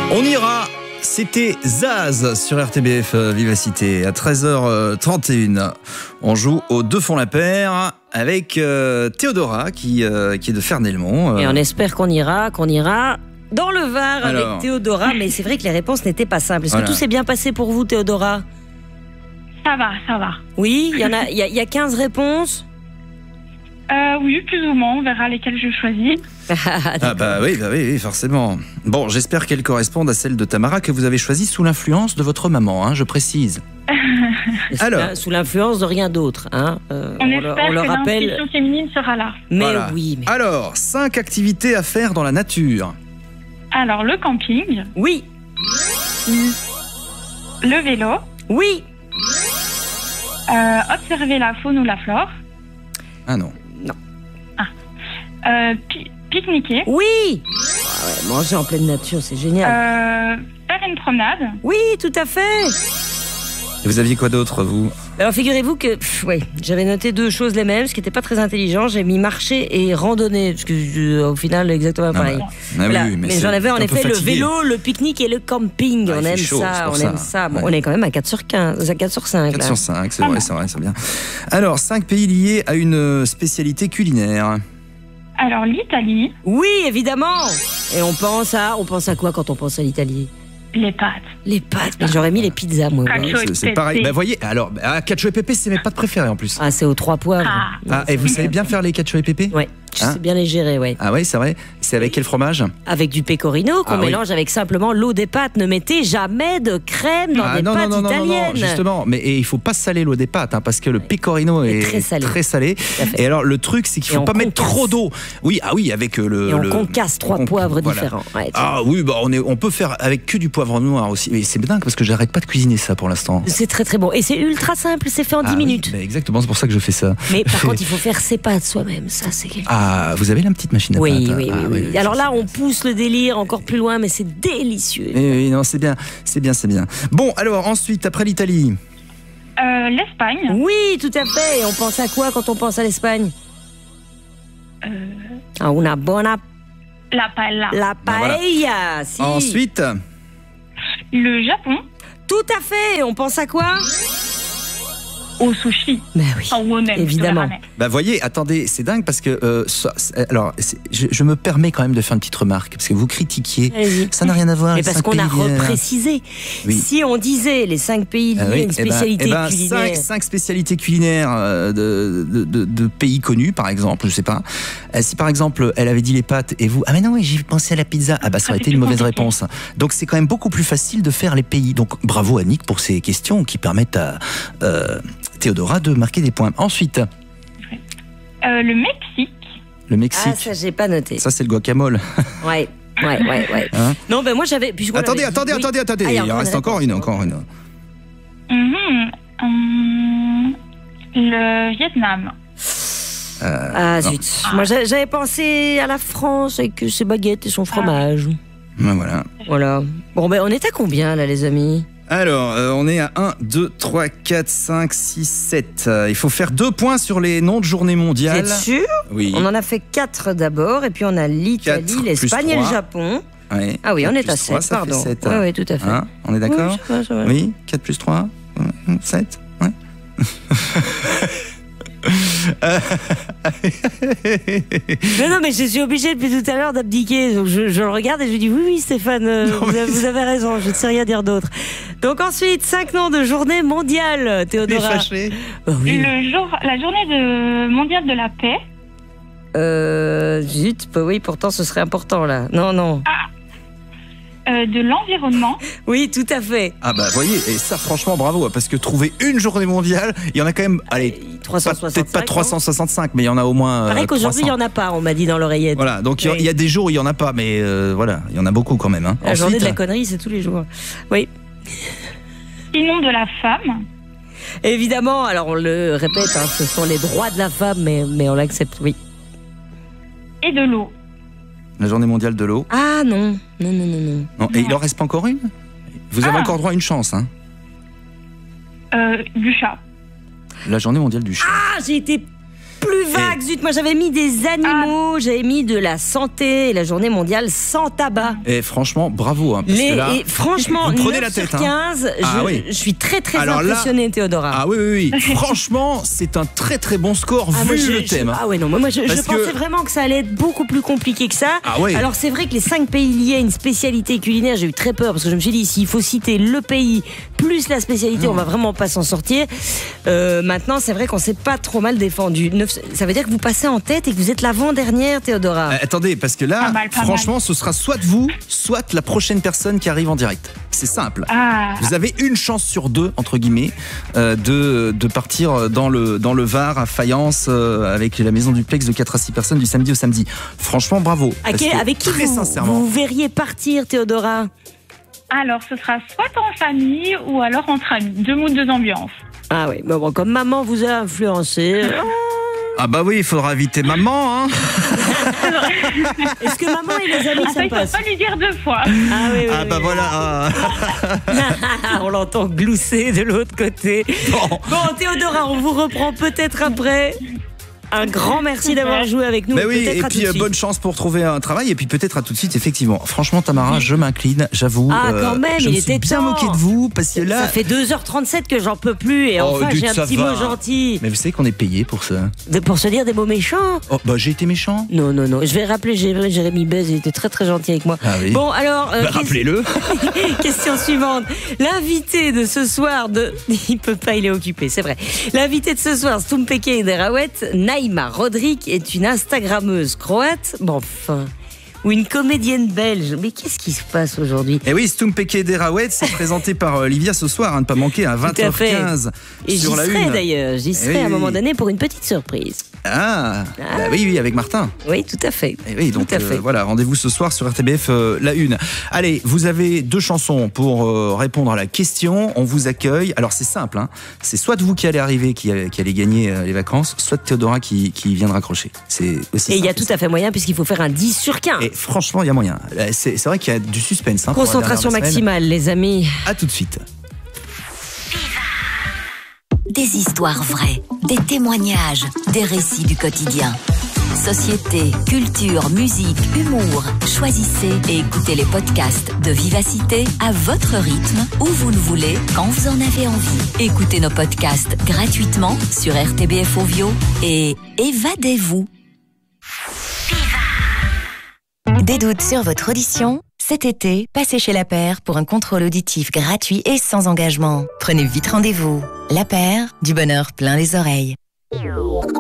On ira. C'était Zaz sur RTBF Vivacité à 13h31. On joue aux deux fonds la paire avec Théodora qui est de Fernelmont. Et on espère qu'on ira dans le Var avec Théodora. Mais c'est vrai que les réponses n'étaient pas simples. Est-ce que tout s'est bien passé pour vous, Théodora? Ça va. Oui, il y a 15 réponses. Oui, plus ou moins. On verra lesquelles je choisis. Oui, forcément. Bon, j'espère qu'elles correspondent à celles de Tamara que vous avez choisies sous l'influence de votre maman, hein, je précise. Alors, sous l'influence de rien d'autre, hein. On espère que l'intuition féminine sera là. Mais voilà. Oui. Mais... Alors, 5 activités à faire dans la nature. Alors, le camping. Oui. Le vélo. Oui. Observer la faune ou la flore. Ah non. Pique-niquer. Oui. Manger en pleine nature, c'est génial. Faire une promenade. Oui, tout à fait. Et vous aviez quoi d'autre, vous? Alors, figurez-vous que j'avais noté 2 choses les mêmes, ce qui n'était pas très intelligent. J'ai mis marcher et randonner, parce que au final, exactement pareil. Voilà. Oui, mais j'en avais en effet le vélo, le pique-nique et le camping. On aime ça. Bon, on est quand même à 4 sur 15, à 4 sur 5. 4 sur 5, c'est vrai, c'est bien. Alors, 5 pays liés à une spécialité culinaire. Alors, l'Italie. Oui, évidemment. Et on pense à quoi quand on pense à l'Italie? Les pâtes. Mais j'aurais mis les pizzas, moi. C'est pareil. Bah, voyez, alors, cacio et pépé, c'est mes pâtes préférées en plus. Ah, c'est aux 3 poivres. Et vous savez bien faire les cacio et pépé? Ouais. Je sais bien les gérer, ouais. Ah oui, c'est vrai. C'est avec quel fromage? Avec du pecorino qu'on mélange avec simplement l'eau des pâtes. Ne mettez jamais de crème dans des pâtes italiennes. Non, justement. Mais il faut pas saler l'eau des pâtes, hein, parce que le pecorino est très salé. Et alors le truc, c'est qu'il faut pas mettre trop d'eau. Oui, avec le. Et on concasse 3 poivres différents. Ouais, oui, on peut faire avec que du poivre noir aussi. Mais c'est dingue parce que j'arrête pas de cuisiner ça pour l'instant. C'est très très bon. Et c'est ultra simple. C'est fait en 10 minutes. Oui, exactement. C'est pour ça que je fais ça. Mais par contre, il faut faire ses pâtes soi-même. Ça, c'est quelque chose. Vous avez la petite machine à pâtes? Oui. Alors là, on pousse le délire encore plus loin, mais c'est délicieux. Oui, non, c'est bien. Bon, alors ensuite, après l'Italie? L'Espagne. Oui, tout à fait. Et on pense à quoi quand on pense à l'Espagne? Una buona... La paella. La paella, si. Ensuite? Le Japon. Tout à fait. On pense à quoi? Au sushi. Ben oui, évidemment. Voyez, attendez, c'est dingue parce que je me permets quand même de faire une petite remarque parce que vous critiquiez, ça n'a rien à voir. Mais parce qu'on a reprécisé. Si on disait les 5 pays liés à une spécialité culinaire, 5 spécialités culinaires de pays connus, par exemple, je sais pas. Si par exemple elle avait dit les pâtes et vous, mais non, j'ai pensé à la pizza, ça aurait été une mauvaise réponse. Donc c'est quand même beaucoup plus facile de faire les pays. Donc bravo à Nick pour ces questions qui permettent à Théodora de marquer des points. Ensuite, le Mexique. Le Mexique. Ça j'ai pas noté. Ça c'est le guacamole. Ouais. Hein? Non, moi j'avais. Attendez. Il en reste encore une. Le Vietnam. Zut. Moi j'avais pensé à la France avec ses baguettes et son fromage. Voilà. Bon, on est à combien là, les amis? Alors, on est à 1, 2, 3, 4, 5, 6, 7. Il faut faire 2 points sur les noms de journées mondiales. Vous êtes sûr? Oui. On en a fait 4 d'abord, et puis on a l'Italie, l'Espagne et le Japon. Oui. Ah oui, on est à 7, pardon. 7. Oui, tout à fait. On est d'accord? Oui, ça va. Oui, 4 plus 3, 7. Ouais. Mais je suis obligée depuis tout à l'heure d'abdiquer. Donc je le regarde et je dis oui Stéphane, vous avez raison, je ne sais rien dire d'autre. Donc ensuite, 5 noms de journée mondiale, Théodora. Fâché. Oui. La journée mondiale de la paix. Zut, oui, pourtant ce serait important là. Non. De l'environnement. Oui, tout à fait. Voyez, et ça franchement bravo, parce que trouver une journée mondiale, il y en a quand même, 365, peut-être pas 365, mais il y en a au moins pareil qu'aujourd'hui, il n'y en a pas, on m'a dit dans l'oreillette. Voilà, donc il y a des jours où il n'y en a pas, mais il y en a beaucoup quand même. Hein. La journée de la connerie, c'est tous les jours. Oui. Sinon de la femme. Évidemment, alors on le répète, ce sont les droits de la femme, mais on l'accepte, oui. Et de l'eau. La journée mondiale de l'eau. Ah non. Et il en reste pas encore une? Vous avez encore droit à une chance, hein? Du chat. La journée mondiale du chat. J'ai été plus vague. Zut, moi j'avais mis des animaux, j'avais mis de la santé et la journée mondiale sans tabac. Et franchement, bravo. Hein, parce que là, et franchement, vous prenez 9 la tête, sur 15, je suis très Alors là- impressionnée, Théodora. Ah oui. Franchement, c'est un très très bon score vu le thème. Ah ouais, non, moi je Parce pensais que- vraiment que ça allait être beaucoup plus compliqué que ça. Ah ouais. Alors c'est vrai que les 5 pays liés à une spécialité culinaire, j'ai eu très peur parce que je me suis dit, s'il faut citer le pays plus la spécialité, on va vraiment pas s'en sortir. Maintenant, c'est vrai qu'on s'est pas trop mal défendu. Ça veut dire que vous passez en tête et que vous êtes l'avant-dernière, Théodora. Attendez, parce que là, Pas mal. franchement, ce sera soit vous, soit la prochaine personne qui arrive en direct. C'est simple. Ah, Vous avez une chance sur 2, entre guillemets, de partir dans le Var à Fayence avec la maison duplex de 4 à 6 personnes du samedi au samedi. Franchement, bravo. Parce que, Avec qui très sincèrement. vous verriez partir, Théodora? alors, ce sera soit en famille ou alors entre amis. 2 moods, 2 ambiances. Ah oui, bon, comme maman vous a influencé. Ah bah oui, il faudra inviter maman, hein. Est-ce que maman et les amis, Ça, ça il faut passe? pas lui dire 2 fois. Ah oui, oui, Ah bah oui. voilà. On l'entend glousser de l'autre côté. Bon. Bon, Théodora, on vous reprend peut-être après. Un grand merci d'avoir joué avec nous. Mais oui, Peut-être et à puis tout de suite. bonne chance pour trouver un travail, et puis peut-être à tout de suite, effectivement. Franchement, Tamara, je m'incline, j'avoue. Ah, quand même, je il me suis était bien temps. moqué de vous, parce que là... Ça fait 2h37 que j'en peux plus et Oh, enfin dites, j'ai un ça petit va. mot gentil. Mais vous savez qu'on est payé pour ça. Pour se dire des mots méchants. Oh, bah j'ai été méchant. Non. Je vais rappeler Jérémy Bez, il était très très gentil avec moi. Ah oui. Bon, alors. Bah, rappelez-le. Question suivante. L'invité de ce soir il peut pas, il est occupé, c'est vrai. L'invité de ce soir, Stumpeke Ederawet, Naïma Rodrik, est une Instagrammeuse croate. Bon, enfin. Ou une comédienne belge. Mais qu'est-ce qui se passe aujourd'hui? Et oui, Stumpeke Ederawet, c'est présenté par Olivia ce soir, ne pas manquer, à Tout à fait. 20h15 Et j'y sur la serai une. d'ailleurs, j'y serai oui, à un moment oui. donné pour une petite surprise. Ah, bah oui, avec Martin. Oui, tout à fait. Et oui, donc Tout à fait. voilà, rendez-vous ce soir sur RTBF, la une. Allez, vous avez 2 chansons pour répondre à la question. On vous accueille. Alors c'est simple, hein. C'est soit vous qui allez arriver, qui allez gagner les vacances, soit Théodora qui vient de raccrocher. C'est aussi Et il y a simple. tout à fait moyen puisqu'il faut faire un 10 sur 15. Et franchement, il y a moyen. C'est vrai qu'il y a du suspense. Hein, pour la Concentration dernière semaine. maximale, les amis. À tout de suite. Des histoires vraies, des témoignages, des récits du quotidien. Société, culture, musique, humour. Choisissez et écoutez les podcasts de Vivacité à votre rythme, où vous le voulez, quand vous en avez envie. Écoutez nos podcasts gratuitement sur RTBF Ovio et évadez-vous. Des doutes sur votre audition? Cet été, passez chez La Paire pour un contrôle auditif gratuit et sans engagement. Prenez vite rendez-vous. La Paire, du bonheur plein les oreilles.